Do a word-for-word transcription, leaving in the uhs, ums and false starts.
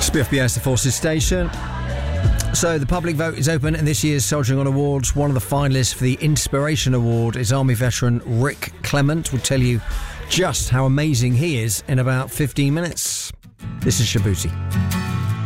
Spiff B S, the Forces Station. So the public vote is open in this year's Soldiering On Awards. One of the finalists for the Inspiration Award is Army veteran Rick Clement. We'll tell you just how amazing he is in about fifteen minutes. This is Shabuti.